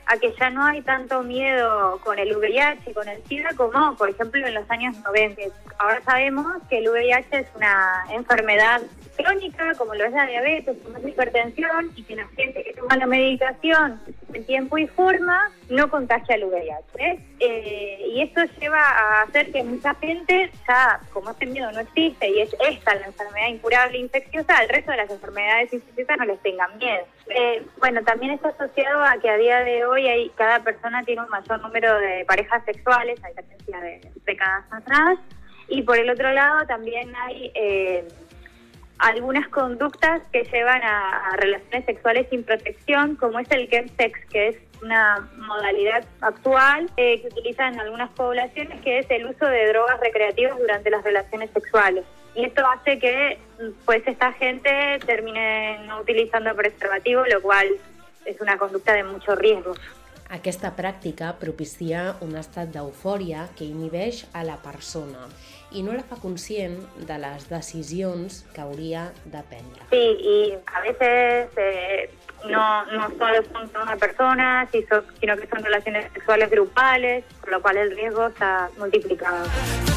a que ya no hay tanto miedo con el VIH y con el SIDA como, por ejemplo, en los años 90. Ahora sabemos que el VIH es una enfermedad crónica, como lo es la diabetes, como es la hipertensión, y que la gente que toma la medicación en tiempo y forma no contagia el VIH. Y esto lleva a hacer que mucha gente, ya como este miedo no existe y es esta la enfermedad incurable e infecciosa, al resto de las enfermedades infecciosas no les tengan miedo. Bueno, también está asociado a que a día de hoy cada persona tiene un mayor número de parejas sexuales, a diferencia de décadas atrás, y por el otro lado también hay algunas conductas que llevan a relaciones sexuales sin protección, como es el chemsex, que es una modalidad actual que utilizan algunas poblaciones, que es el uso de drogas recreativas durante las relaciones sexuales. Y esto hace que pues esta gente termine no utilizando preservativo, lo cual és una conducta de mucho riesgo. Aquesta pràctica propicia un estat d'eufòria que inhibeix a la persona i no la fa conscient de les decisions que hauria de prendre. Sí, y a veces no solo son una persona, sino que son relaciones sexuales grupales, por lo cual el riesgo está multiplicado.